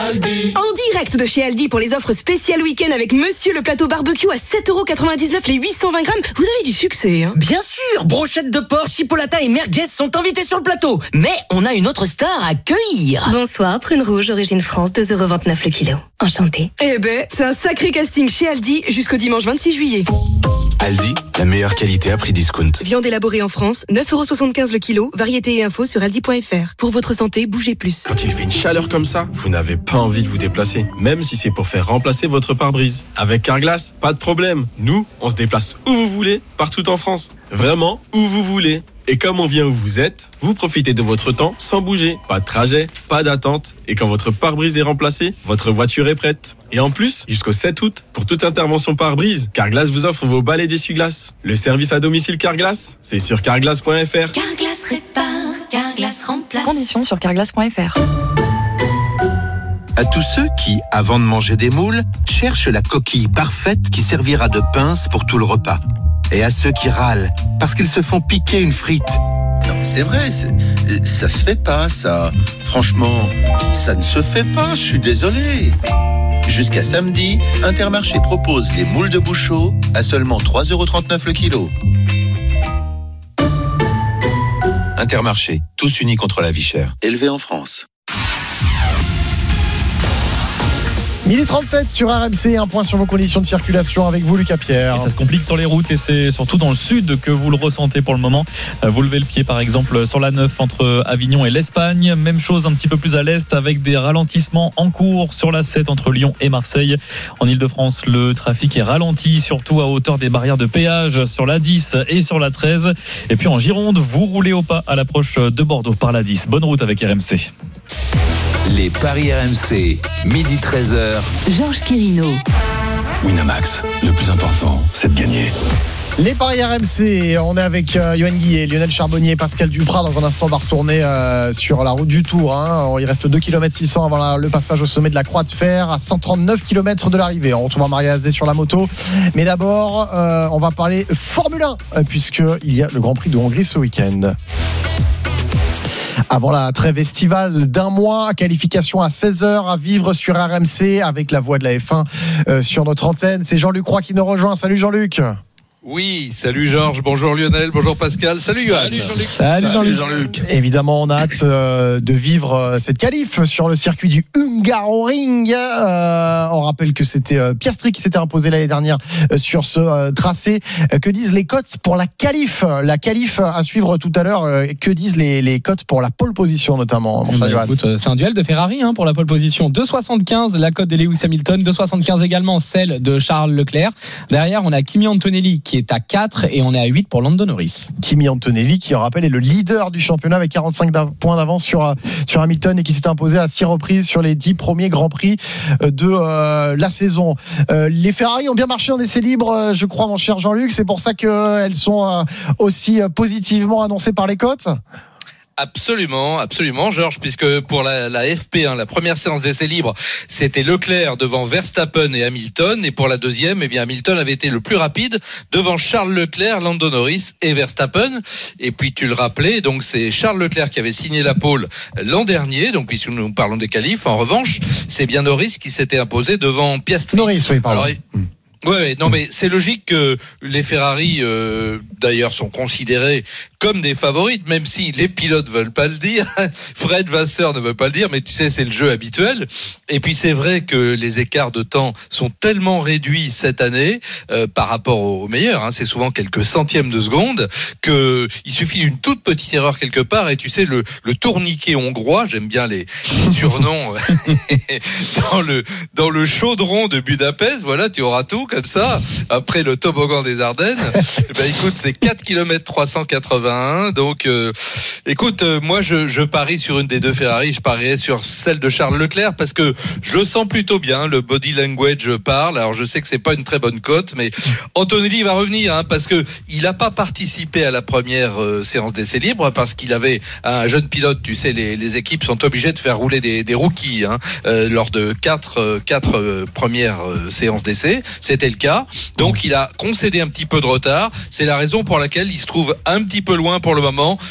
Aldi. En direct de chez Aldi pour les offres spéciales week-end avec Monsieur le plateau barbecue à 7,99€ les 820 grammes. Vous avez du succès, hein? Bien sûr, brochettes de porc, chipolata et merguez sont invités sur le plateau. Mais on a une autre star à accueillir. Bonsoir, prune rouge, origine France, 2,29€ le kilo. Enchantée. Eh ben, c'est un sacré casting chez Aldi jusqu'au dimanche 26 juillet. Aldi, la meilleure qualité à prix discount. Viande élaborée en France, 9,75€ le kilo. Variété et infos sur aldi.fr. Pour votre santé, bougez plus. Quand il fait une chaleur comme ça, vous n'avez pas envie de vous déplacer, même si c'est pour faire remplacer votre pare-brise. Avec Carglass, pas de problème. Nous, on se déplace où vous voulez, partout en France. Vraiment, où vous voulez. Et comme on vient où vous êtes, vous profitez de votre temps sans bouger. Pas de trajet, pas d'attente. Et quand votre pare-brise est remplacé, votre voiture est prête. Et en plus, jusqu'au 7 août, pour toute intervention pare-brise, Carglass vous offre vos balais d'essuie-glace. Le service à domicile Carglass, c'est sur carglass.fr. Carglass répare, Carglass remplace. Conditions sur carglass.fr. À tous ceux qui, avant de manger des moules, cherchent la coquille parfaite qui servira de pince pour tout le repas. Et à ceux qui râlent parce qu'ils se font piquer une frite. Non, c'est vrai, ça se fait pas, ça. Franchement, ça ne se fait pas, je suis désolé. Jusqu'à samedi, Intermarché propose les moules de Bouchot à seulement 3,39€ le kilo. Intermarché, tous unis contre la vie chère. Élevé en France. 12h37 sur RMC, un point sur vos conditions de circulation avec vous, Lucas Pierre. Et ça se complique sur les routes et c'est surtout dans le sud que vous le ressentez pour le moment. Vous levez le pied par exemple sur la 9 entre Avignon et l'Espagne. Même chose un petit peu plus à l'est avec des ralentissements en cours sur la 7 entre Lyon et Marseille. En Ile-de-France, le trafic est ralenti, surtout à hauteur des barrières de péage sur la 10 et sur la 13. Et puis en Gironde, vous roulez au pas à l'approche de Bordeaux par la 10. Bonne route avec RMC. Les paris RMC, midi 13h. Georges Quirino. Winamax, le plus important, c'est de gagner. Les paris RMC, on est avec Yoann Guillet, Lionel Charbonnier, Pascal Duprat. Dans un instant, on va retourner sur la route du Tour. Il reste 2,6 km avant le passage au sommet de la Croix de Fer, à 139 km de l'arrivée. On retrouve Maria Azé sur la moto. Mais d'abord, on va parler Formule 1, puisqu'il y a le Grand Prix de Hongrie ce week-end. Avant la trêve estivale d'un mois, qualification à 16h à vivre sur RMC avec la voix de la F1 sur notre antenne. C'est Jean-Luc Roy qui nous rejoint. Salut Jean-Luc. Oui, salut Georges, bonjour Lionel, bonjour Pascal, salut Yoann. Salut Jean-Luc. Évidemment, on a hâte de vivre cette qualif sur le circuit du Hungaroring. On rappelle que c'était Piastri qui s'était imposé l'année dernière sur ce tracé. Que disent les cotes pour la qualif? La qualif à suivre tout à l'heure. Que disent les cotes pour la pole position notamment? Écoute, c'est un duel de Ferrari pour la pole position. 2,75 la cote de Lewis Hamilton, 2,75 également celle de Charles Leclerc. Derrière, on a Kimi Antonelli qui est à 4 et on est à 8 pour Lando Norris. Kimi Antonelli qui, on rappelle, est le leader du championnat avec 45 points d'avance sur Hamilton et qui s'est imposé à 6 reprises sur les 10 premiers Grands Prix de la saison. Les Ferrari ont bien marché en essai libre, je crois, mon cher Jean-Luc. C'est pour ça qu'elles sont aussi positivement annoncées par les cotes. Absolument, Georges, puisque pour la FP1, la première séance d'essai libre, c'était Leclerc devant Verstappen et Hamilton, et pour la deuxième, Hamilton avait été le plus rapide devant Charles Leclerc, Lando Norris et Verstappen. Et puis tu le rappelais, donc c'est Charles Leclerc qui avait signé la pole l'an dernier, donc puisque nous parlons des qualifs. En revanche, c'est bien Norris qui s'était imposé devant Piastri. Norris, oui, pardon. Alors, ouais, non, mais c'est logique que les Ferrari, d'ailleurs, sont considérés comme des favorites, même si les pilotes veulent pas le dire. Fred Vasseur ne veut pas le dire, mais tu sais, c'est le jeu habituel. Et puis c'est vrai que les écarts de temps sont tellement réduits cette année par rapport aux meilleurs. C'est souvent quelques centièmes de seconde que il suffit d'une toute petite erreur quelque part. Et tu sais, le tourniquet hongrois, j'aime bien les surnoms dans le chaudron de Budapest. Voilà, tu auras tout comme ça. Après le toboggan des Ardennes, écoute, c'est 4 km 380. Donc, écoute, moi, je parie sur une des deux Ferrari. Je parierais sur celle de Charles Leclerc parce que je le sens plutôt bien. Le body language parle. Alors, je sais que c'est pas une très bonne cote, mais Antonelli va revenir parce que il a pas participé à la première séance d'essai libre parce qu'il avait un jeune pilote. Tu sais, les équipes sont obligées de faire rouler des rookies lors de quatre premières séances d'essai. C'était le cas. Donc, il a concédé un petit peu de retard. C'est la raison pour laquelle il se trouve un petit peu loin pour le moment.